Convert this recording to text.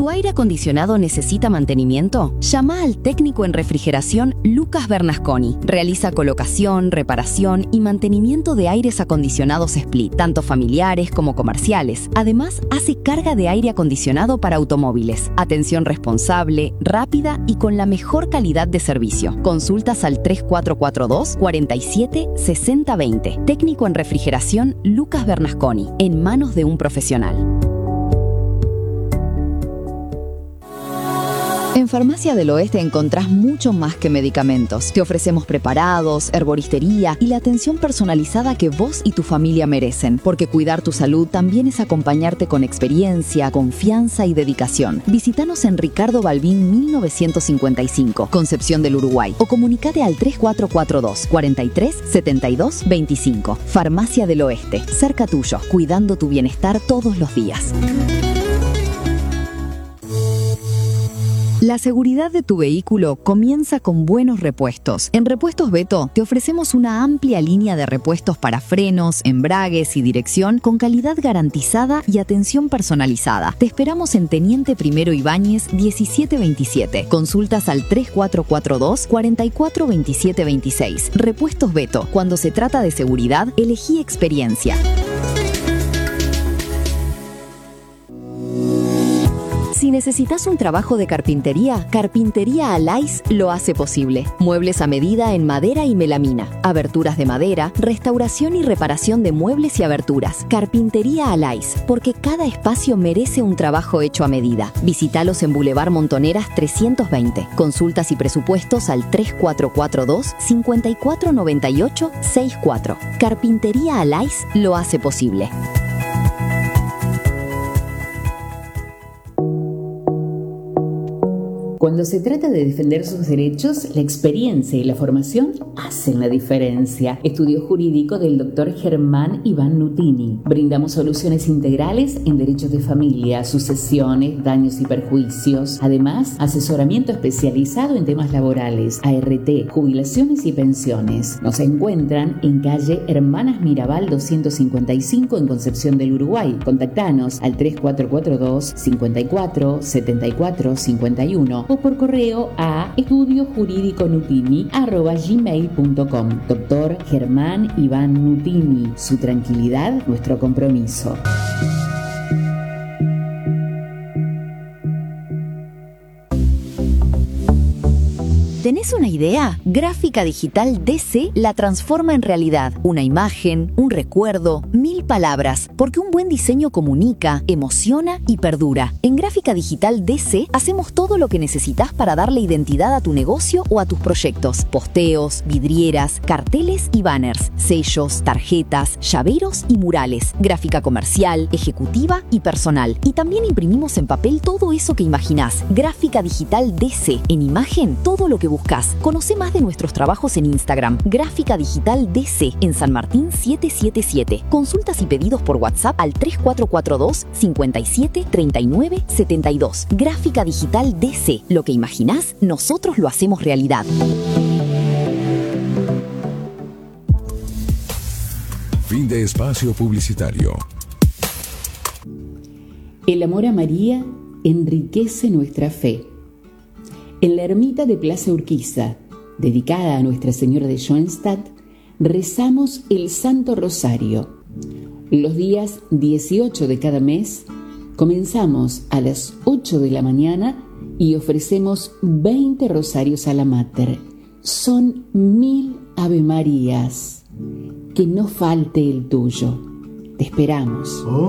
¿Tu aire acondicionado necesita mantenimiento? Llama al técnico en refrigeración Lucas Bernasconi. Realiza colocación, reparación y mantenimiento de aires acondicionados Split, tanto familiares como comerciales. Además, hace carga de aire acondicionado para automóviles. Atención responsable, rápida y con la mejor calidad de servicio. Consultas al 3442 47 60 20. Técnico en refrigeración Lucas Bernasconi, en manos de un profesional. En Farmacia del Oeste encontrás mucho más que medicamentos. Te ofrecemos preparados, herboristería y la atención personalizada que vos y tu familia merecen. Porque cuidar tu salud también es acompañarte con experiencia, confianza y dedicación. Visítanos en Ricardo Balbín 1955, Concepción del Uruguay. O comunicate al 3442 43 72 25. Farmacia del Oeste, cerca tuyo, cuidando tu bienestar todos los días. La seguridad de tu vehículo comienza con buenos repuestos. En Repuestos Beto te ofrecemos una amplia línea de repuestos para frenos, embragues y dirección con calidad garantizada y atención personalizada. Te esperamos en Teniente Primero Ibáñez 1727. Consultas al 3442 44 27 26. Repuestos Beto. Cuando se trata de seguridad, elegí experiencia. Si necesitas un trabajo de carpintería, Carpintería Alais lo hace posible. Muebles a medida en madera y melamina, aberturas de madera, restauración y reparación de muebles y aberturas. Carpintería Alais, porque cada espacio merece un trabajo hecho a medida. Visítalos en Boulevard Montoneras 320. Consultas y presupuestos al 3442 5498 64. Carpintería Alais lo hace posible. Cuando se trata de defender sus derechos, la experiencia y la formación hacen la diferencia. Estudio jurídico del Dr. Germán Iván Nutini. Brindamos soluciones integrales en derechos de familia, sucesiones, daños y perjuicios. Además, asesoramiento especializado en temas laborales, ART, jubilaciones y pensiones. Nos encuentran en calle Hermanas Mirabal 255 en Concepción del Uruguay. Contactanos al 3442 54 74 51 o por correo a estudiojurídiconutini@gmail.com. Doctor Germán Iván Nutini. Su tranquilidad, nuestro compromiso. ¿Tenés una idea? Gráfica Digital DC la transforma en realidad. Una imagen, un recuerdo, 1000 palabras. Porque un buen diseño comunica, emociona y perdura. En Gráfica Digital DC hacemos todo lo que necesitas para darle identidad a tu negocio o a tus proyectos. Posteos, vidrieras, carteles y banners, sellos, tarjetas, llaveros y murales. Gráfica comercial, ejecutiva y personal. Y también imprimimos en papel todo eso que imaginás. Gráfica Digital DC. En imagen, todo lo que buscas. Conoce más de nuestros trabajos en Instagram. Gráfica Digital DC en San Martín 777. Consultas y pedidos por WhatsApp al 3442 57 39 72. Gráfica Digital DC. Lo que imaginás, nosotros lo hacemos realidad. Fin de espacio publicitario. El amor a María enriquece nuestra fe. En la ermita de Plaza Urquiza, dedicada a Nuestra Señora de Schoenstatt, rezamos el Santo Rosario. Los días 18 de cada mes comenzamos a las 8 de la mañana y ofrecemos 20 rosarios a la Mater. Son 1000 Ave Marías. Que no falte el tuyo. Te esperamos.